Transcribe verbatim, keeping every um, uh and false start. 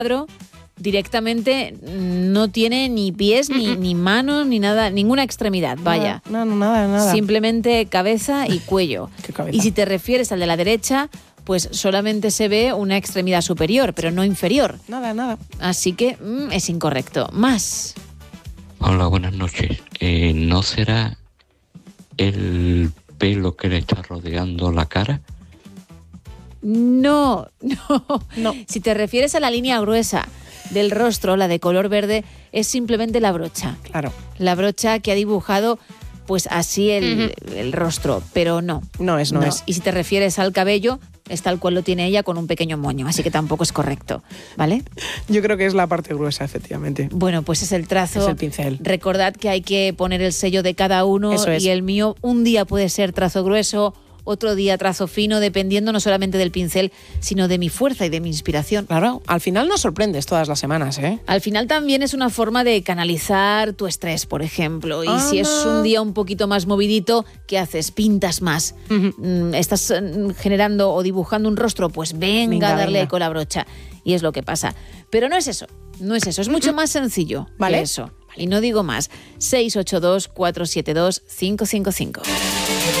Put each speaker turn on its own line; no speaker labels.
cuadro directamente no tiene ni pies, ni, ni manos, ni nada, ninguna extremidad, vaya.
No, no, nada, nada.
Simplemente cabeza y cuello.
¿Qué cabeza?
Y si te refieres al de la derecha, pues solamente se ve una extremidad superior, pero no inferior.
Nada, nada.
Así que mm, es incorrecto. Más.
Hola, buenas noches. Eh, ¿No será el pelo que le está rodeando la cara?
No, no,
no.
Si te refieres a la línea gruesa del rostro, la de color verde, es simplemente la brocha.
Claro.
La brocha que ha dibujado, pues así el,
uh-huh.
el rostro, pero no.
No es, no, no es.
Y si te refieres al cabello, es tal cual lo tiene ella con un pequeño moño, así que tampoco es correcto, ¿vale?
Yo creo que es la parte gruesa, efectivamente.
Bueno, pues es el trazo.
Es el pincel.
Recordad que hay que poner el sello de cada uno.
Eso es.
Y el mío un día puede ser trazo grueso, otro día trazo fino, dependiendo no solamente del pincel, sino de mi fuerza y de mi inspiración.
Claro, al final nos sorprendes todas las semanas, ¿eh?
Al final también es una forma de canalizar tu estrés, por ejemplo. Y
ah,
si es
no.
un día un poquito más movidito, ¿qué haces? Pintas más. Uh-huh. Estás generando o dibujando un rostro, pues venga, venga a darle venga. ahí con la brocha. Y es lo que pasa. Pero no es eso, no es eso. Es mucho más sencillo
¿Vale?
que eso. Y no digo más. seis ocho dos, cuatro siete dos, cinco cinco cinco.